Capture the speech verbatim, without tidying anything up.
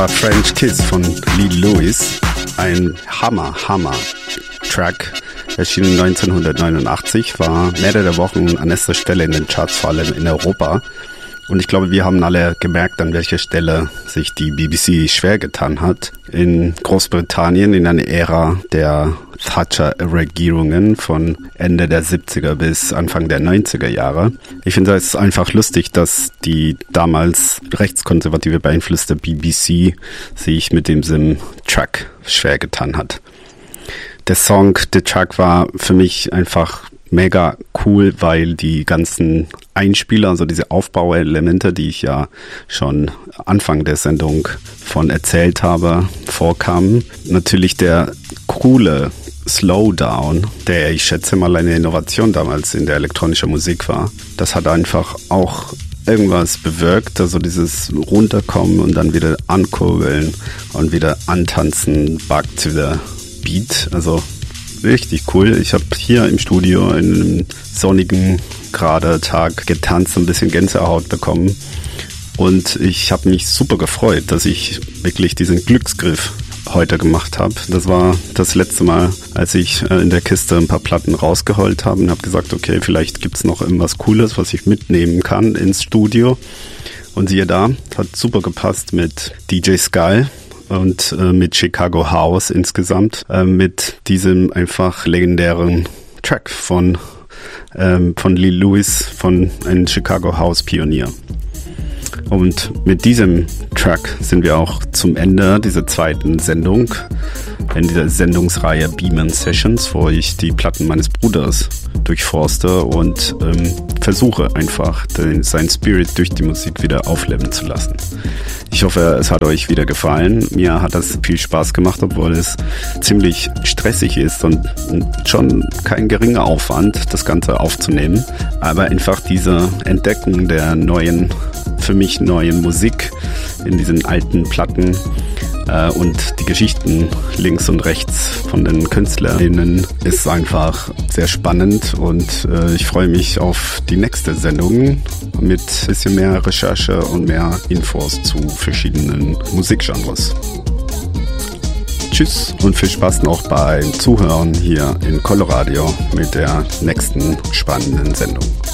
French Kiss von Lee Lewis, ein Hammer-Hammer-Track, erschienen neunzehnhundertneunundachtzig, war mehrere Wochen an erster Stelle in den Charts, vor allem in Europa. Und ich glaube, wir haben alle gemerkt, an welcher Stelle sich die B B C schwer getan hat. In Großbritannien in einer Ära der Thatcher-Regierungen von Ende der siebziger bis Anfang der neunziger Jahre. Ich finde es einfach lustig, dass die damals rechtskonservative beeinflusste B B C sich mit diesem Track schwer getan hat. Der Song, der Track war für mich einfach mega cool, weil die ganzen Einspieler, also diese Aufbauelemente, die ich ja schon Anfang der Sendung von erzählt habe, vorkamen. Natürlich der coole Slowdown, der ich schätze mal eine Innovation damals in der elektronischen Musik war. Das hat einfach auch irgendwas bewirkt, also dieses Runterkommen und dann wieder ankurbeln und wieder antanzen, back to the beat, also richtig cool. Ich habe hier im Studio in einem sonnigen, gerade Tag getanzt, ein bisschen Gänsehaut bekommen. Und ich habe mich super gefreut, dass ich wirklich diesen Glücksgriff heute gemacht habe. Das war das letzte Mal, als ich in der Kiste ein paar Platten rausgeholt habe und habe gesagt, okay, vielleicht gibt es noch irgendwas Cooles, was ich mitnehmen kann ins Studio. Und siehe da, hat super gepasst mit D J Sky. Und äh, mit Chicago House insgesamt, äh, mit diesem einfach legendären Track von, ähm, von Lee Lewis, von einem Chicago House Pionier. Und mit diesem Track sind wir auch zum Ende dieser zweiten Sendung, in dieser Sendungsreihe Beeman Sessions, wo ich die Platten meines Bruders durchforste und ähm, versuche einfach, den, seinen Spirit durch die Musik wieder aufleben zu lassen. Ich hoffe, es hat euch wieder gefallen. Mir hat das viel Spaß gemacht, obwohl es ziemlich stressig ist und schon kein geringer Aufwand, das Ganze aufzunehmen. Aber einfach diese Entdecken der neuen, für mich neuen Musik in diesen alten Platten äh, und die Geschichten links und rechts von den KünstlerInnen ist einfach sehr spannend und äh, ich freue mich auf die nächste Sendung mit ein bisschen mehr Recherche und mehr Infos zu verschiedenen Musikgenres. Tschüss und viel Spaß noch beim Zuhören hier in Coloradio mit der nächsten spannenden Sendung.